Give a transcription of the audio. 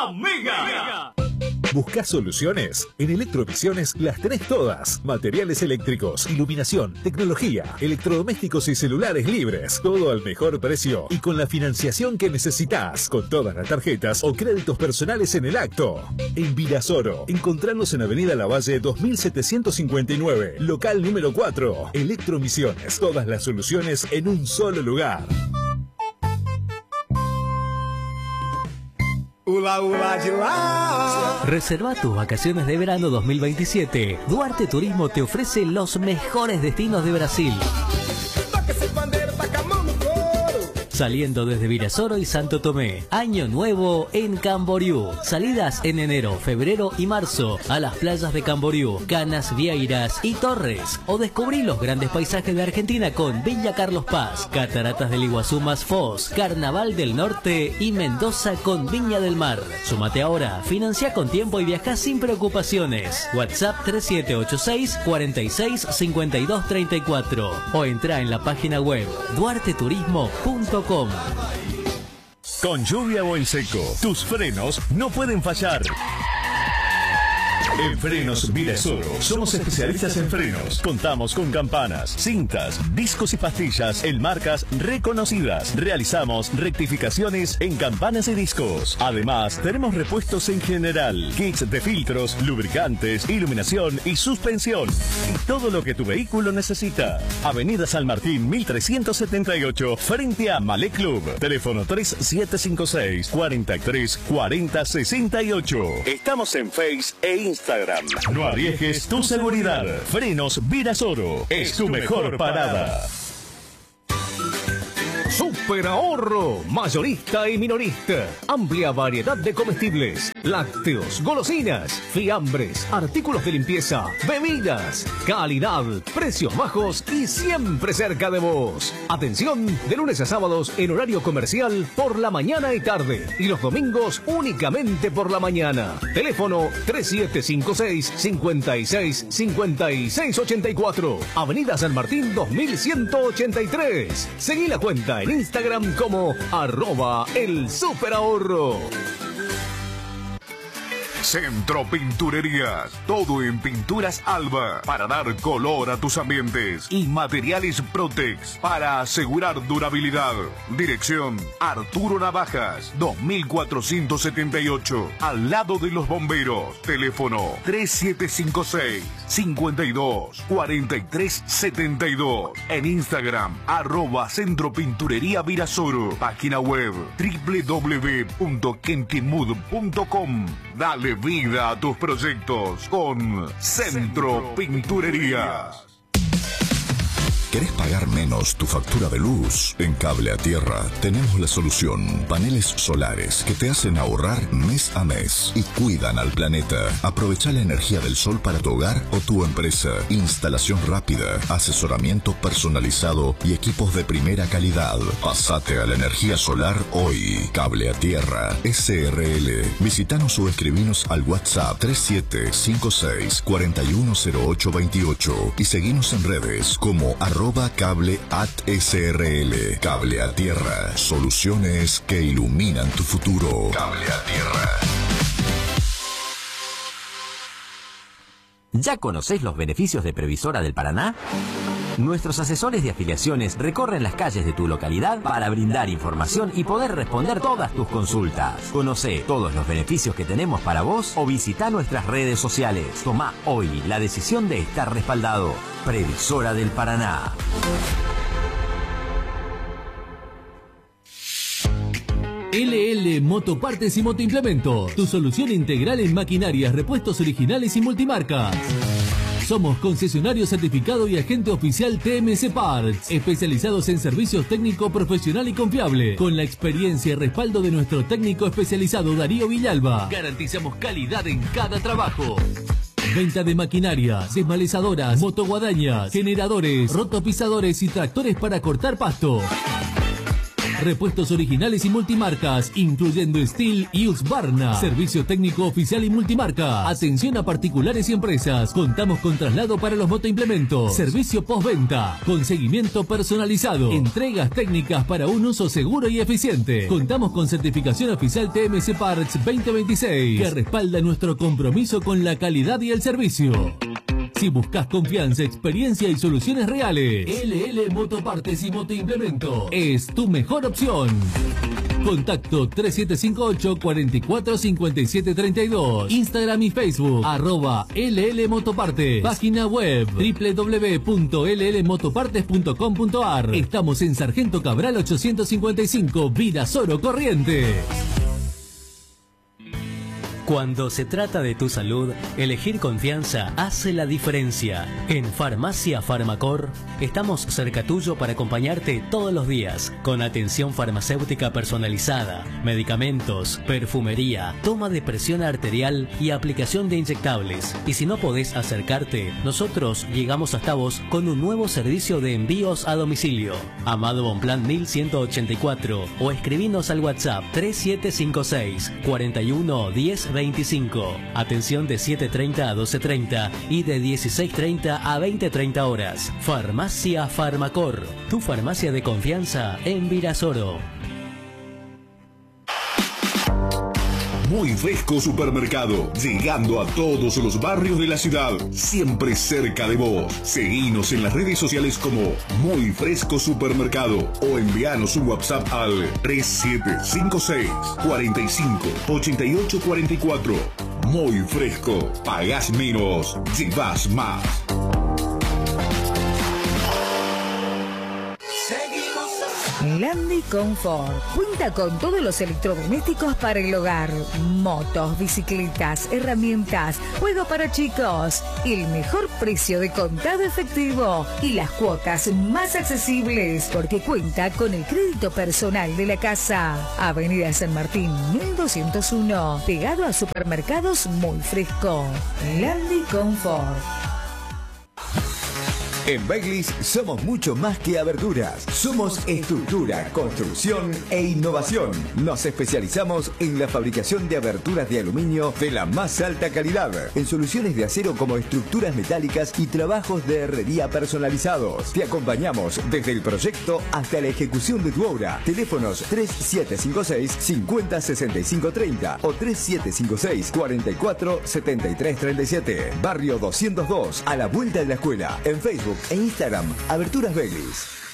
Amiga. ¿Buscás soluciones? En Electrovisiones las tenés todas. Materiales eléctricos, iluminación, tecnología, electrodomésticos y celulares libres. Todo al mejor precio y con la financiación que necesitas. Con todas las tarjetas o créditos personales en el acto. En Virasoro, encontrarnos en Avenida Lavalle 2759, local número 4. Electromisiones, todas las soluciones en un solo lugar. Reserva tus vacaciones de verano 2027. Duarte Turismo te ofrece los mejores destinos de Brasil. Saliendo desde Virasoro y Santo Tomé. Año nuevo en Camboriú. Salidas en enero, febrero y marzo a las playas de Camboriú, Canas, Vieiras y Torres. O descubrí los grandes paisajes de Argentina con Villa Carlos Paz, Cataratas del Iguazú más Foz, Carnaval del Norte y Mendoza con Viña del Mar. Súmate ahora, financia con tiempo y viaja sin preocupaciones. WhatsApp 3786 46 52 34 o entra en la página web duarteturismo.com. Con lluvia o en seco, tus frenos no pueden fallar. En Frenos Virasoro somos especialistas en frenos. Contamos con campanas, cintas, discos y pastillas en marcas reconocidas. Realizamos rectificaciones en campanas y discos. Además, tenemos repuestos en general, kits de filtros, lubricantes, iluminación y suspensión. Y todo lo que tu vehículo necesita. Avenida San Martín 1378, frente a Malé Club. Teléfono 3756 43 40 68. Estamos en Face e Instagram. No arriesgues tu seguridad. Frenos Virasoro es tu mejor parada. Super ahorro, mayorista y minorista. Amplia variedad de comestibles, lácteos, golosinas, fiambres, artículos de limpieza, bebidas, calidad, precios bajos y siempre cerca de vos. Atención, de lunes a sábados en horario comercial por la mañana y tarde y los domingos únicamente por la mañana. Teléfono 3756 56 56 84. Avenida San Martín 2183. Seguí la cuenta en Instagram como @elSuperAhorro. Centro Pinturerías, todo en pinturas Alba, para dar color a tus ambientes, y materiales Protex, para asegurar durabilidad. Dirección Arturo Navajas, 2478, al lado de los bomberos. Teléfono 3756 52 43 72. En Instagram, @Centro Pinturería Virasoro. Página web www.kentimud.com. Dale vida a tus proyectos con Centro Pinturerías. ¿Querés pagar menos tu factura de luz? En Cable a Tierra tenemos la solución. Paneles solares que te hacen ahorrar mes a mes y cuidan al planeta. Aprovecha la energía del sol para tu hogar o tu empresa. Instalación rápida, asesoramiento personalizado y equipos de primera calidad. Pasate a la energía solar hoy. Cable a Tierra SRL. Visitanos o escribinos al WhatsApp 3756 410828 y seguinos en redes como @cable@SRL. Cable a Tierra. Soluciones que iluminan tu futuro. Cable a Tierra. ¿Ya conocés los beneficios de Previsora del Paraná? Nuestros asesores de afiliaciones recorren las calles de tu localidad para brindar información y poder responder todas tus consultas. Conocé todos los beneficios que tenemos para vos o visita nuestras redes sociales. Tomá hoy la decisión de estar respaldado. Previsora del Paraná. LL Motopartes y Motoimplementos, tu solución integral en maquinarias, repuestos originales y multimarcas. Somos concesionario certificado y agente oficial TMC Parts, especializados en servicios técnico profesional y confiable. Con la experiencia y respaldo de nuestro técnico especializado Darío Villalba, garantizamos calidad en cada trabajo. Venta de maquinarias, desmalezadoras, motoguadañas, generadores, rotopisadores y tractores para cortar pasto. Repuestos originales y multimarcas, incluyendo Steel y Husqvarna. Servicio técnico oficial y multimarca. Atención a particulares y empresas. Contamos con traslado para los motoimplementos. Servicio postventa, con seguimiento personalizado. Entregas técnicas para un uso seguro y eficiente. Contamos con certificación oficial TMC Parts 2026, que respalda nuestro compromiso con la calidad y el servicio. Si buscas confianza, experiencia y soluciones reales, LL Motopartes y Motoimplemento es tu mejor opción. Contacto 3758-445732. Instagram y Facebook @LL Motopartes. Página web www.llmotopartes.com.ar. Estamos en Sargento Cabral 855, Virasoro, Corrientes. Cuando se trata de tu salud, elegir confianza hace la diferencia. En Farmacia Farmacor estamos cerca tuyo para acompañarte todos los días, con atención farmacéutica personalizada, medicamentos, perfumería, toma de presión arterial y aplicación de inyectables. Y si no podés acercarte, nosotros llegamos hasta vos con un nuevo servicio de envíos a domicilio. Amado Bonplan 1184 o escribinos al WhatsApp 3756 41 10 25. Atención de 7:30 a 12:30 y de 16:30 a 20:30 horas. Farmacia Farmacor, tu farmacia de confianza en Virasoro. Muy Fresco Supermercado, llegando a todos los barrios de la ciudad, siempre cerca de vos. Seguinos en las redes sociales como Muy Fresco Supermercado o envíanos un WhatsApp al 3756 45 88 44. Muy Fresco, pagás menos, llevas más. Landi Confort cuenta con todos los electrodomésticos para el hogar, motos, bicicletas, herramientas, juego para chicos, el mejor precio de contado efectivo y las cuotas más accesibles porque cuenta con el crédito personal de la casa. Avenida San Martín 1201, pegado a Supermercados Muy Fresco. Landi Confort. En Beglis somos mucho más que aberturas. Somos estructura, construcción e innovación. Nos especializamos en la fabricación de aberturas de aluminio de la más alta calidad, en soluciones de acero como estructuras metálicas y trabajos de herrería personalizados. Te acompañamos desde el proyecto hasta la ejecución de tu obra. Teléfonos 3756 50 65 30 o 3756 44 73 37. Barrio 202, a la vuelta de la escuela. En Facebook e Instagram, Aberturas Beglis.